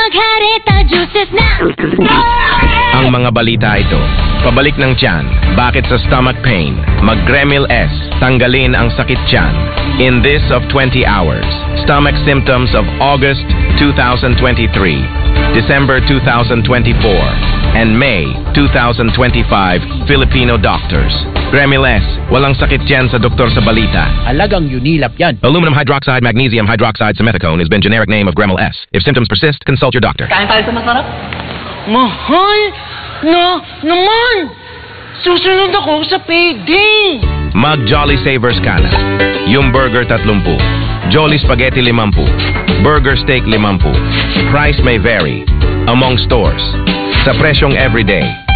Maghareta juices na! Ang mga balita ito. Pabalik ng tiyan. Bakit sa stomach pain? Mag-Gremil S. Tanggalin ang sakit tiyan. In this of 20 hours. Stomach symptoms of August 2023, December 2024, and May 2025 Filipino doctors. Gremil S. Walang sakit tiyan sa doktor sa balita. Alagang Unilap yan. Aluminum hydroxide magnesium hydroxide simethicone has been generic name of Gremil S. If symptoms persist, consult your doctor. Kain tayo sa masarap? Mahal na naman! Susunod ako sa payday! Mag Jolly Savers ka na. Yung burger 30, Jolly Spaghetti 50, Burger Steak 50. Price may vary among stores. Sa presyong everyday,